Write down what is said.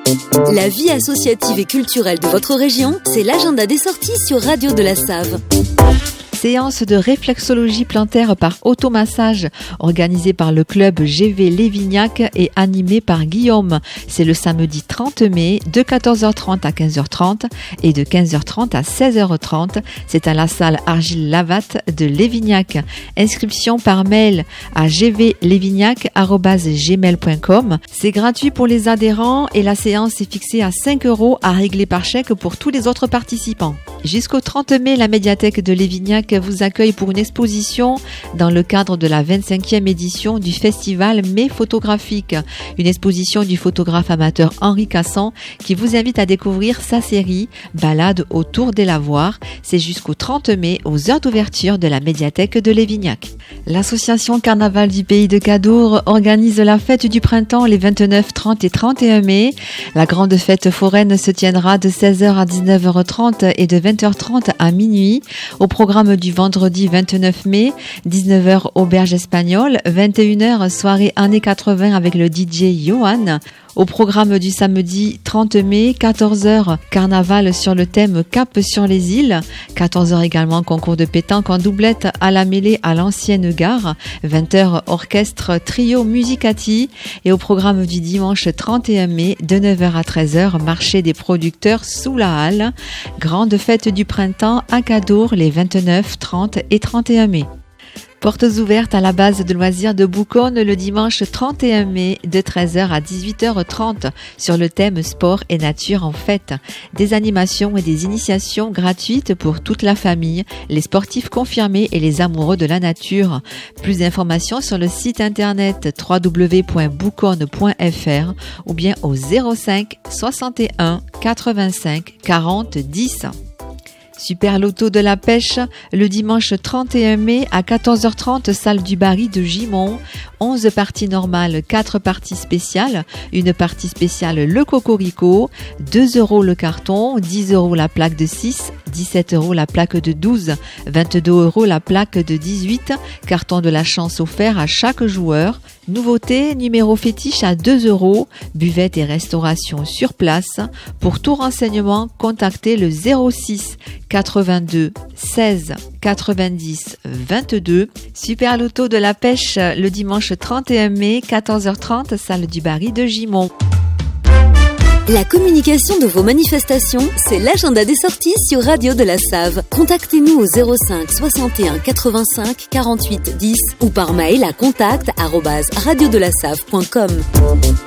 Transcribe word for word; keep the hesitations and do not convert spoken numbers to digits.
La vie associative et culturelle de votre région, c'est l'agenda des sorties sur Radio de la Save. Séance de réflexologie plantaire par automassage organisée par le club G V Lévignac et animée par Guillaume. C'est le samedi trente mai de quatorze heures trente à quinze heures trente et de quinze heures trente à seize heures trente. C'est à la salle Argile Lavatte de Lévignac. Inscription par mail à g v lévignac arobase gmail point com. C'est gratuit pour les adhérents et la séance est fixée à cinq euros à régler par chèque pour tous les autres participants. Jusqu'au trente mai, la médiathèque de Lévignac vous accueille pour une exposition dans le cadre de la vingt-cinquième édition du festival Mai photographique. Une exposition du photographe amateur Henri Cassan qui vous invite à découvrir sa série Balade autour des lavoirs. C'est jusqu'au trente mai aux heures d'ouverture de la médiathèque de Lévignac. L'association Carnaval du Pays de Cadour organise la fête du printemps les vingt-neuf, trente et trente et un mai. La grande fête foraine se tiendra de seize heures à dix-neuf heures trente et de vingt heures trente à minuit. Au programme du vendredi vingt-neuf mai, dix-neuf heures auberge espagnole, vingt et une heures soirée années quatre-vingts avec le D J Johan. Au programme du samedi trente mai, quatorze heures, carnaval sur le thème Cap sur les îles. quatorze heures également, concours de pétanque en doublette à la mêlée à l'ancienne gare. vingt heures, orchestre trio musicati. Et au programme du dimanche trente et un mai, de neuf heures à treize heures, marché des producteurs sous la halle. Grande fête du printemps à Cadour les vingt-neuf, trente et trente et un mai. Portes ouvertes à la base de loisirs de Bouconne le dimanche trente et un mai de treize heures à dix-huit heures trente sur le thème sport et nature en fête. Des animations et des initiations gratuites pour toute la famille, les sportifs confirmés et les amoureux de la nature. Plus d'informations sur le site internet w w w point bouconne point f r ou bien au zéro cinq soixante et un quatre-vingt-cinq quarante dix. Super Loto de la pêche, le dimanche trente et un mai à quatorze heures trente, salle du Barry de Gimont. onze parties normales, quatre parties spéciales. Une partie spéciale le Cocorico, deux euros le carton, dix euros la plaque de six, dix-sept euros la plaque de douze, vingt-deux euros la plaque de dix-huit. Carton de la chance offert à chaque joueur. Nouveauté, numéro fétiche à deux euros, buvette et restauration sur place. Pour tout renseignement, contactez le zéro six quatre-vingt-deux seize quatre-vingt-dix vingt-deux. Super Loto de la pêche le dimanche trente et un mai, quatorze heures trente, salle du Barry de Gimont. La communication de vos manifestations, c'est l'agenda des sorties sur Radio de la Save. Contactez-nous au zéro cinq soixante et un quatre-vingt-cinq quarante-huit dix ou par mail à contact arobase radio de la save point com.